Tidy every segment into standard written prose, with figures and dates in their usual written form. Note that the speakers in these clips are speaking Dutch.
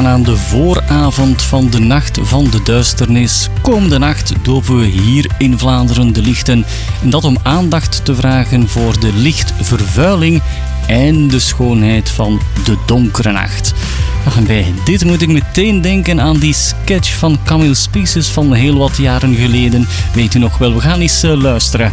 aan de vooravond van de Nacht van de Duisternis. Komende nacht doven we hier in Vlaanderen de lichten. En dat om aandacht te vragen voor de lichtvervuiling en de schoonheid van de donkere nacht. En bij dit moet ik meteen denken aan die sketch van Camille Species van heel wat jaren geleden. Weet u nog wel, we gaan eens luisteren.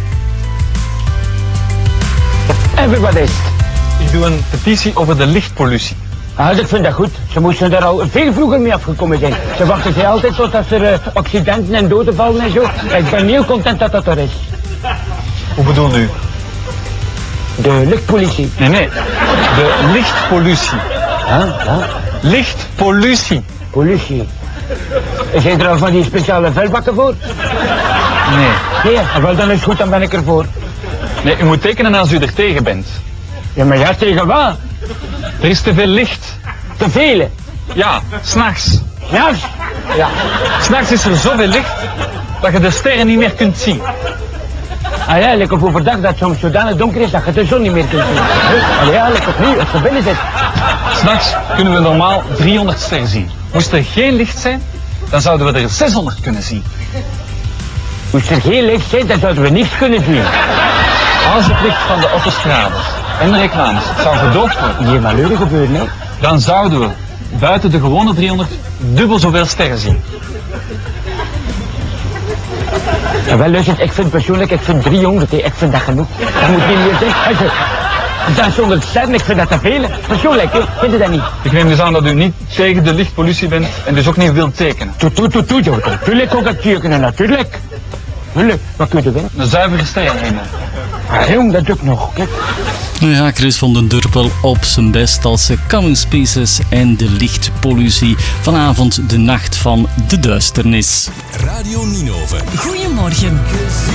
Everybody. Ik doe een petitie over de lichtpollutie. Ah, ik vind dat goed. Ze moesten er al veel vroeger mee afgekomen zijn. Ze wachten zich altijd tot als er accidenten en doden vallen en zo. Ik ben heel content dat dat er is. Hoe bedoelt u? De lichtpolitie. Nee. De lichtpollutie. Ja? Lichtpollutie. Politie. Zijn er al van die speciale vuilbakken voor? Nee. Nee, wel dan is het goed, dan ben ik ervoor. Nee, u moet tekenen als u er tegen bent. Ja, maar ja, tegen wat? Er is te veel licht. Te vele. Ja, s'nachts. Ja? Ja. S'nachts is er zoveel licht dat je de sterren niet meer kunt zien. Ah ja, lekker overdag dat het soms zodanig donker is dat je de zon niet meer kunt zien. Ah ja, lekker nu, als je binnen zit. S'nachts kunnen we normaal 300 sterren zien. Moest er geen licht zijn, dan zouden we er 600 kunnen zien. Moest er geen licht zijn, dan zouden we niets kunnen zien. Als het licht van de autostrades en de reclames zou gedoofd worden, Hier maar leuren gebeuren, hè. dan zouden we buiten de gewone 300 dubbel zoveel sterren zien. Ja, wel, luister, ik vind persoonlijk, ik vind 300, hè. Ik vind dat genoeg. Dat moet niet meer zijn. Dat is 100 sterren, ik vind dat te veel. Persoonlijk, hè. Vind je dat niet? Ik neem dus aan dat u niet tegen de lichtpollutie bent en dus ook niet wilt tekenen. Toe, natuurlijk ook het tekenen, natuurlijk. Tuurlijk, wat kun je willen? Een zuivere sterrenhemel. Ah, jong, dat doe ik nog, kijk. Ja, Chris van den Durpel op zijn best als Camille Species en de lichtpollutie. Vanavond de Nacht van de Duisternis. Radio Ninove. Goedemorgen.